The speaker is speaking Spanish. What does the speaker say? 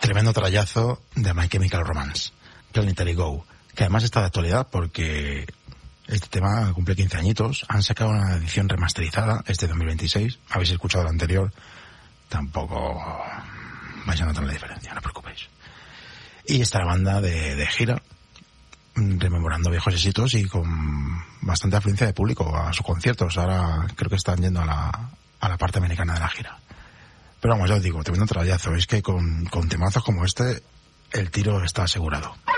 tremendo trayazo de My Chemical Romance, Planetary Go, que además está de actualidad porque este tema cumple 15 añitos. Han sacado una edición remasterizada este 2026. Habéis escuchado la anterior, tampoco vais a notar la diferencia, no os preocupéis. Y está la banda de gira, rememorando viejos éxitos y con bastante afluencia de público a sus conciertos. Ahora creo que están yendo a la parte americana de la gira. Pero vamos, ya os digo, tremendo trayazo. Es que con temazos como este, el tiro está asegurado.